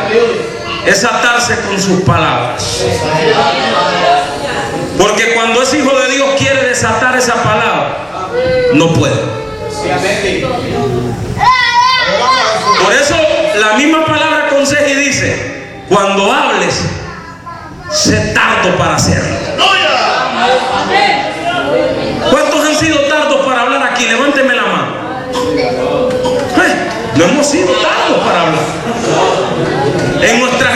es atarse con sus palabras. Porque cuando ese hijo de Dios quiere desatar esa palabra, no puede. Por eso la misma palabra aconseja y dice: cuando hables, sé tardo para hacerlo. ¿Cuántos han sido tardos para hablar aquí? Levánteme la mano. No hemos sido tardos para hablar. En nuestra